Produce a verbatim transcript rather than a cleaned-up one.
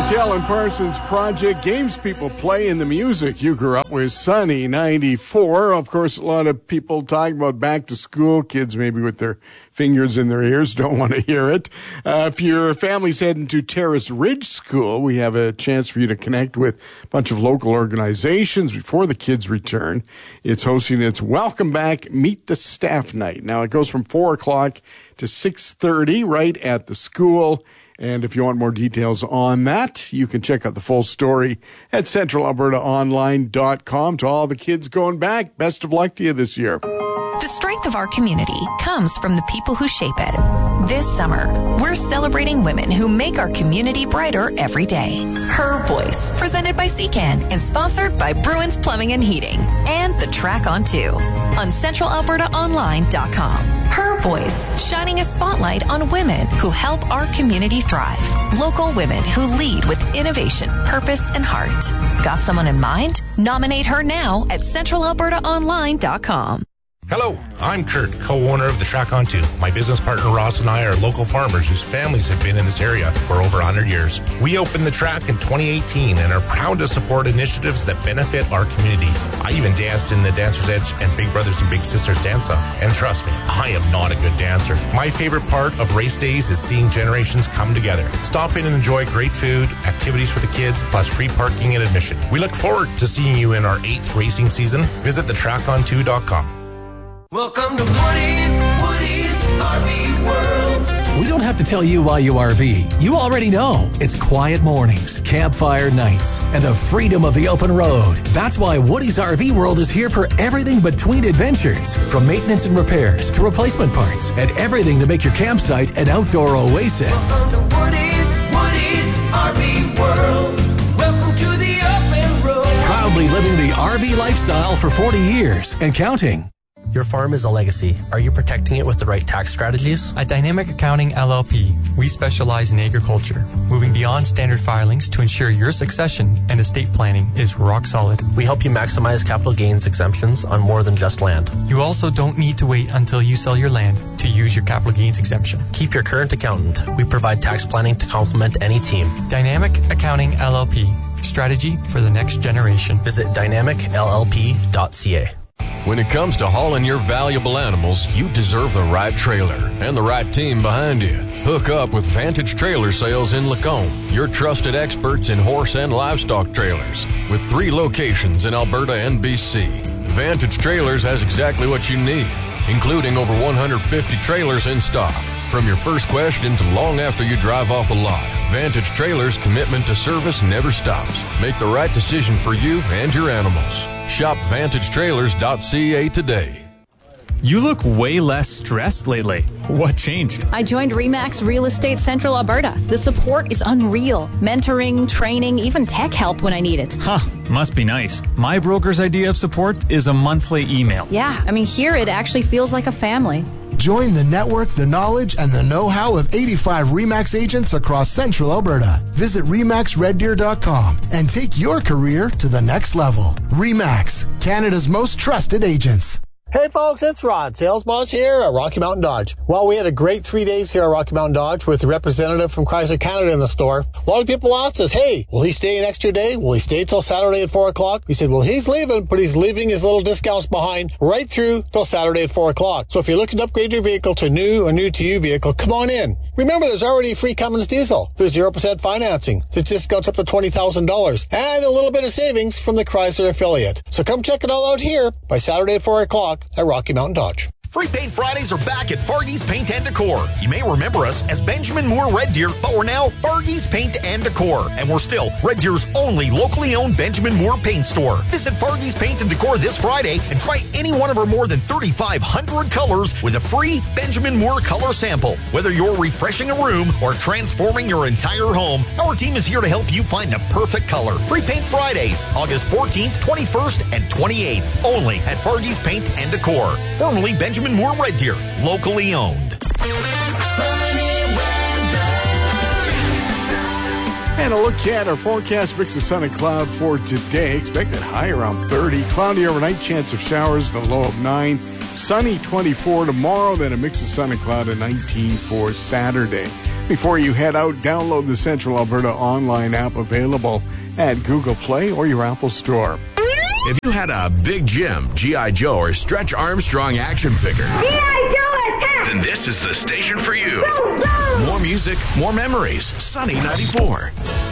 was the Alan Parsons Project. Games people play in the music you grew up with. Sunny ninety-four. Of course, a lot of people talking about back to school. Kids maybe with their fingers in their ears don't want to hear it. Uh, if your family's heading to Terrace Ridge School, we have a chance for you to connect with a bunch of local organizations before the kids return. It's hosting its Welcome Back Meet the Staff Night. Now, it goes from four o'clock to six thirty right at the school. And if you want more details on that, you can check out the full story at central alberta online dot com. To all the kids going back, best of luck to you this year. The strength of our community comes from the people who shape it. This summer, we're celebrating women who make our community brighter every day. Her Voice, presented by C CAN and sponsored by Bruins Plumbing and Heating and the Track on two on central alberta online dot com. Her Voice, shining a spotlight on women who help our community thrive. Local women who lead with innovation, purpose, and heart. Got someone in mind? Nominate her now at central alberta online dot com. Hello, I'm Kurt, co-owner of the Track on two. My business partner Ross and I are local farmers whose families have been in this area for over one hundred years. We opened the track in twenty eighteen and are proud to support initiatives that benefit our communities. I even danced in the Dancer's Edge and Big Brothers and Big Sisters dance-off. And trust me, I am not a good dancer. My favorite part of race days is seeing generations come together. Stop in and enjoy great food, activities for the kids, plus free parking and admission. We look forward to seeing you in our eighth racing season. Visit the track on two dot com. Welcome to Woody's, Woody's R V World. We don't have to tell you why you R V. You already know. It's quiet mornings, campfire nights, and the freedom of the open road. That's why Woody's R V World is here for everything between adventures. From maintenance and repairs to replacement parts and everything to make your campsite an outdoor oasis. Welcome to Woody's, Woody's R V World. Welcome to the open road. Proudly living the R V lifestyle for forty years and counting. Your farm is a legacy. Are you protecting it with the right tax strategies? At Dynamic Accounting L L P, we specialize in agriculture, moving beyond standard filings to ensure your succession and estate planning is rock solid. We help you maximize capital gains exemptions on more than just land. You also don't need to wait until you sell your land to use your capital gains exemption. Keep your current accountant. We provide tax planning to complement any team. Dynamic Accounting L L P, strategy for the next generation. Visit dynamic l l p dot c a. When it comes to hauling your valuable animals, you deserve the right trailer and the right team behind you. Hook up with Vantage Trailer Sales in Lacombe, your trusted experts in horse and livestock trailers. With three locations in Alberta and B C, Vantage Trailers has exactly what you need, including over one hundred fifty trailers in stock. From your first question to long after you drive off the lot, Vantage Trailers' commitment to service never stops. Make the right decision for you and your animals. Shop vantage trailers dot c a today. You look way less stressed lately. What changed? I joined RE/MAX Real Estate Central Alberta. The support is unreal. Mentoring, training, even tech help when I need it. Huh, must be nice. My broker's idea of support is a monthly email. Yeah, I mean, here it actually feels like a family. Join the network, the knowledge, and the know-how of eighty-five RE/MAX agents across Central Alberta. Visit remax red deer dot com and take your career to the next level. RE/MAX, Canada's most trusted agents. Hey folks, it's Rod, sales boss here at Rocky Mountain Dodge. Well, we had a great three days here at Rocky Mountain Dodge with the representative from Chrysler Canada in the store. A lot of people asked us, hey, will he stay an extra day? Will he stay till Saturday at four o'clock? We said, well, he's leaving, but he's leaving his little discounts behind right through till Saturday at four o'clock. So if you're looking to upgrade your vehicle to new or new to you vehicle, come on in. Remember, there's already free Cummins diesel. There's zero percent financing. There's discounts up to twenty thousand dollars. And a little bit of savings from the Chrysler affiliate. So come check it all out here by Saturday at four o'clock at Rocky Mountain Dodge. Free Paint Fridays are back at Fargy's Paint and Decor. You may remember us as Benjamin Moore Red Deer, but we're now Fargy's Paint and Decor. And we're still Red Deer's only locally owned Benjamin Moore paint store. Visit Fargy's Paint and Decor this Friday and try any one of our more than thirty-five hundred colors with a free Benjamin Moore color sample. Whether you're refreshing a room or transforming your entire home, our team is here to help you find the perfect color. Free Paint Fridays, August fourteenth, twenty-first, and twenty-eighth, only at Fargy's Paint and Decor, formerly Benjamin Moore Red Deer, locally owned. And a look at our forecast, mix of sun and cloud for today. Expected high around thirty. Cloudy overnight, chance of showers, the low of nine. Sunny twenty-four tomorrow, then a mix of sun and cloud at nineteen for Saturday. Before you head out, download the Central Alberta online app available at Google Play or your Apple Store. If you had a Big Jim, G I. Joe, or Stretch Armstrong action figure, G I. Joe attack! Then this is the station for you. Go, go! More music, more memories. Sunny ninety-four.